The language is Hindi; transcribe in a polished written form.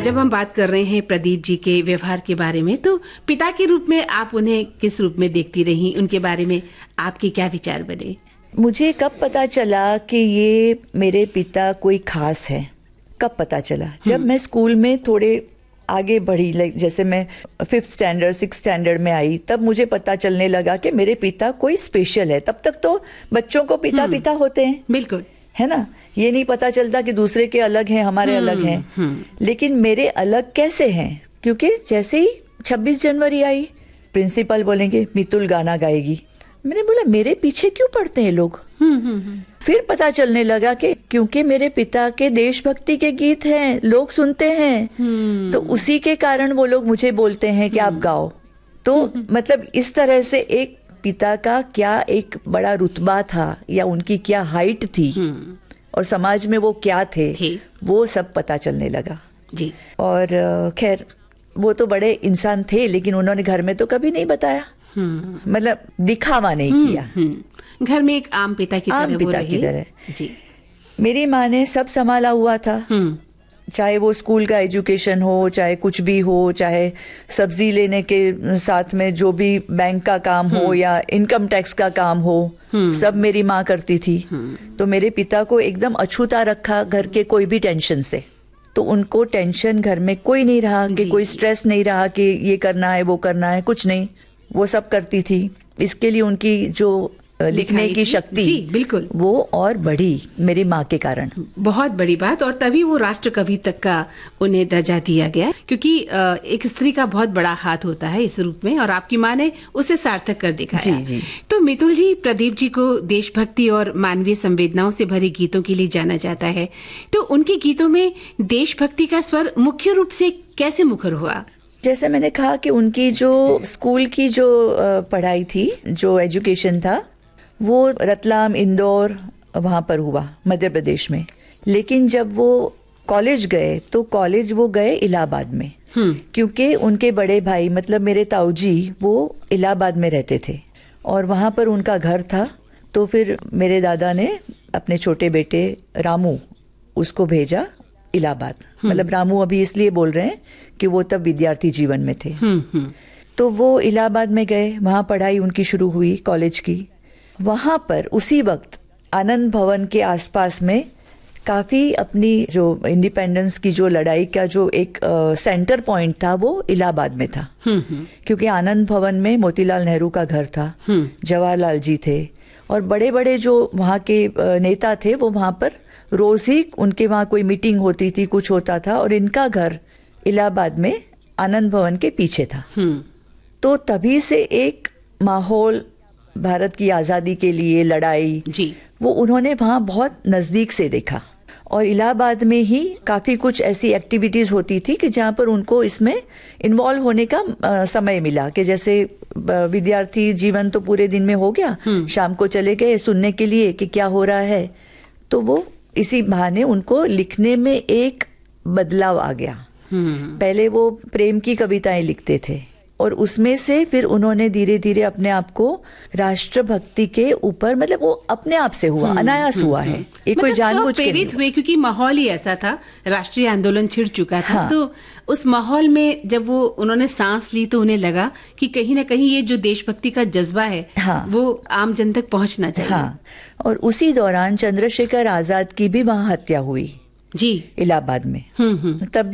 जब हम बात कर रहे हैं प्रदीप जी के व्यवहार के बारे में, तो पिता के रूप में आप उन्हें किस रूप में देखती रही? उनके बारे में आपके क्या विचार बने? मुझे कब पता चला कि ये मेरे पिता कोई खास है, कब पता चला? जब मैं स्कूल में थोड़े आगे बढ़ी, जैसे मैं 5th स्टैंडर्ड 6th स्टैंडर्ड में आई, तब मुझे पता चलने लगा कि मेरे पिता कोई स्पेशल है। तब तक तो बच्चों को पिता पिता होते हैं, बिल्कुल, है ना, ये नहीं पता चलता कि दूसरे के अलग हैं, हमारे अलग हैं। लेकिन मेरे अलग कैसे हैं? क्योंकि जैसे ही 26 जनवरी आई, प्रिंसिपल बोलेंगे मितुल गाना गाएगी। मैंने बोला मेरे पीछे क्यों पड़ते हैं लोग? फिर पता चलने लगा कि क्योंकि मेरे पिता के देशभक्ति के गीत हैं, लोग सुनते हैं, तो उसी के कारण वो लोग मुझे बोलते हैं कि आप गाओ। तो मतलब इस तरह से एक पिता का क्या एक बड़ा रुतबा था, या उनकी क्या हाइट थी, और समाज में वो क्या थे, वो सब पता चलने लगा जी। और खैर वो तो बड़े इंसान थे, लेकिन उन्होंने घर में तो कभी नहीं बताया, मतलब दिखावा नहीं किया। घर में एक आम पिता की तरह जी। मेरी माँ ने सब संभाला हुआ था, चाहे वो स्कूल का एजुकेशन हो, चाहे कुछ भी हो, चाहे सब्जी लेने के साथ में जो भी बैंक का काम हो या इनकम टैक्स का काम हो, सब मेरी माँ करती थी। तो मेरे पिता को एकदम अछूता रखा घर के कोई भी टेंशन से। तो उनको टेंशन घर में कोई नहीं रहा, कि कोई स्ट्रेस नहीं रहा कि ये करना है वो करना है, कुछ नहीं, वो सब करती थी। इसके लिए उनकी जो लिखने की शक्ति, जी बिल्कुल, वो और बढ़ी मेरी माँ के कारण। बहुत बड़ी बात, और तभी वो राष्ट्र कवि तक का उन्हें दर्जा दिया गया, क्योंकि एक स्त्री का बहुत बड़ा हाथ होता है इस रूप में, और आपकी माँ ने उसे सार्थक कर दिखाया। जी। तो मितुल जी, प्रदीप जी को देशभक्ति और मानवीय संवेदनाओं से भरे गीतों के लिए जाना जाता है, तो उनके गीतों में देशभक्ति का स्वर मुख्य रूप से कैसे मुखर हुआ? जैसे मैंने कहा कि उनकी जो स्कूल की जो पढ़ाई थी, जो एजुकेशन था, वो रतलाम, इंदौर वहाँ पर हुआ, मध्य प्रदेश में। लेकिन जब वो कॉलेज गए तो कॉलेज वो गए इलाहाबाद में, क्योंकि उनके बड़े भाई मतलब मेरे ताऊजी वो इलाहाबाद में रहते थे और वहाँ पर उनका घर था। तो फिर मेरे दादा ने अपने छोटे बेटे रामू उसको भेजा इलाहाबाद। मतलब रामू अभी इसलिए बोल रहे हैं कि वो तब विद्यार्थी जीवन में थे। तो वो इलाहाबाद में गए, वहाँ पढ़ाई उनकी शुरू हुई कॉलेज की। वहाँ पर उसी वक्त आनंद भवन के आसपास में काफ़ी अपनी जो इंडिपेंडेंस की जो लड़ाई का जो एक सेंटर पॉइंट था, वो इलाहाबाद में था। क्योंकि आनंद भवन में मोतीलाल नेहरू का घर था, जवाहरलाल जी थे, और बड़े बड़े जो वहाँ के नेता थे वो वहाँ पर रोज ही उनके वहाँ कोई मीटिंग होती थी, कुछ होता था, और इनका घर इलाहाबाद में आनंद भवन के पीछे था। तो तभी से एक माहौल भारत की आज़ादी के लिए लड़ाई जी, वो उन्होंने वहाँ बहुत नज़दीक से देखा। और इलाहाबाद में ही काफ़ी कुछ ऐसी एक्टिविटीज़ होती थी कि जहाँ पर उनको इसमें इन्वॉल्व होने का समय मिला, कि जैसे विद्यार्थी जीवन तो पूरे दिन में हो गया, शाम को चले गए सुनने के लिए कि क्या हो रहा है। तो वो इसी बहाने उनको लिखने में एक बदलाव आ गया। पहले वो प्रेम की कविताएं लिखते थे, और उसमें से फिर उन्होंने धीरे धीरे अपने आप को राष्ट्रभक्ति के ऊपर, मतलब वो अपने आप से हुआ, अनायास हुआ है, ये कोई जानबूझ के प्रेरित हुए, क्योंकि माहौल ही ऐसा था, राष्ट्रीय आंदोलन छिड़ चुका था। हाँ। तो उस माहौल में जब वो उन्होंने सांस ली तो उन्हें लगा कि कहीं ना कहीं ये जो देशभक्ति का जज्बा है, हाँ, वो आम जन तक पहुंचना चाहिए। हाँ। और उसी दौरान चंद्रशेखर आजाद की भी वहां हत्या हुई जी, इलाहाबाद में। तब